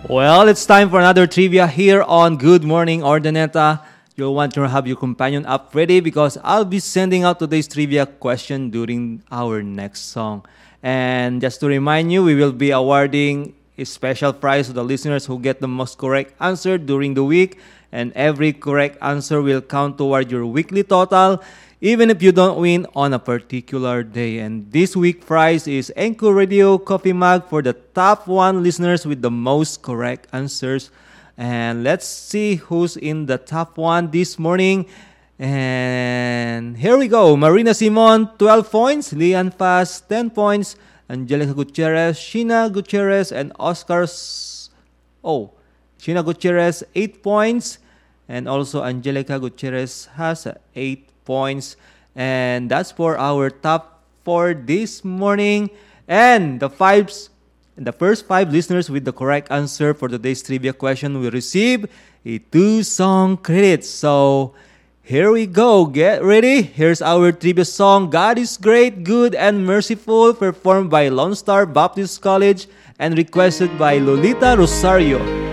Well, it's time for another trivia here on Good Morning Ordaneta. You'll want to have your companion up ready because I'll be sending out today's trivia question during our next song. And just to remind you, we will be awarding a special prize to the listeners who get the most correct answer during the week. And every correct answer will count toward your weekly total, even if you don't win on a particular day. And this week prize is Anchor Radio Coffee Mug for the top 1 listeners with the most correct answers. And let's see who's in the top 1 this morning. And here we go. Marina Simon, 12 points. Lian Faz, 10 points. Angelica Gutierrez, Sheena Gutierrez, and Sheena Gutierrez, 8 points. And also Angelica Gutierrez has 8 points. And that's for our top 4 this morning. And the first 5 listeners with the correct answer for today's trivia question will receive a 2-song credit. So here we go. Get ready. Here's our trivia song, God is Great, Good, and Merciful, performed by Lone Star Baptist College and requested by Lolita Rosario.